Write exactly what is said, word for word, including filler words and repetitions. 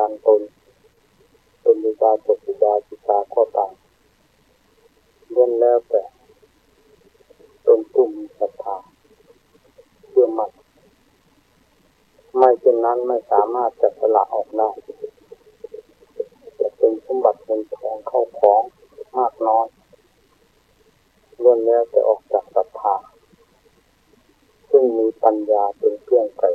นตนเป็นบิดาจบบิดาจิตาก็ตามล้วนแล้วแต่เป็นผู้มีศรัทธาเชื่อมั่นไม่เช่นนั้นไม่สามารถจะสละออกได้จะเป็นสมบัติเงินทองเข้าของมากน้อยล้วนแล้วแต่ออกจากศรัทธาซึ่งมีปัญญาเป็นเครื่องไกล่